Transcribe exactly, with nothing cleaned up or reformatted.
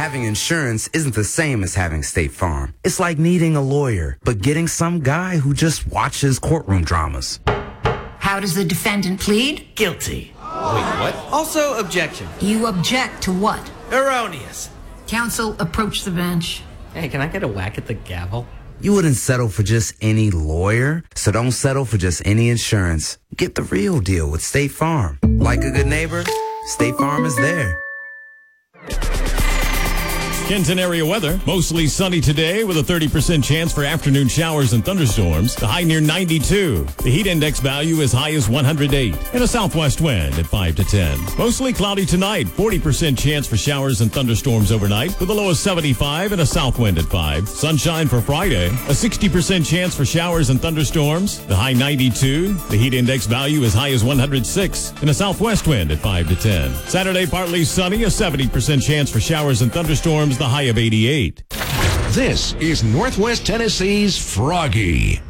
Having insurance isn't the same as having State Farm. It's like needing a lawyer, but getting some guy who just watches courtroom dramas. How does the defendant plead? Guilty. Wait, what? Also, objection. You object to what? Erroneous. Counsel, approach the bench. Hey, can I get a whack at the gavel? You wouldn't settle for just any lawyer, so don't settle for just any insurance. Get the real deal with State Farm. Like a good neighbor, State Farm is there. Kenton area weather. Mostly sunny today with a thirty percent chance for afternoon showers and thunderstorms. The high near ninety-two. The heat index value as high as one hundred eight. And a southwest wind at five to ten. Mostly cloudy tonight. forty percent chance for showers and thunderstorms overnight with a low of seventy-five and a south wind at five. Sunshine for Friday. A sixty percent chance for showers and thunderstorms. The high ninety-two. The heat index value as high as one hundred six. And a southwest wind at five to ten. Saturday partly sunny. A seventy percent chance for showers and thunderstorms. The high of eighty-eight. This is Northwest Tennessee's Froggy.